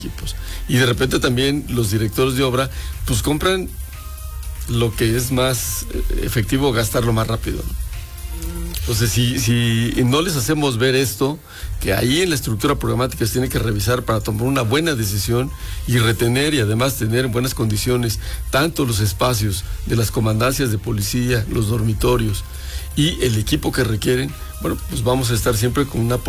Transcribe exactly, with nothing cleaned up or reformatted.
equipos. Y de repente también los directores de obra pues compran lo que es más efectivo, gastarlo más rápido, ¿no? Entonces, si, si no les hacemos ver esto, que ahí en la estructura programática se tiene que revisar para tomar una buena decisión y retener y además tener en buenas condiciones tanto los espacios de las comandancias de policía, los dormitorios y el equipo que requieren, bueno, pues vamos a estar siempre con una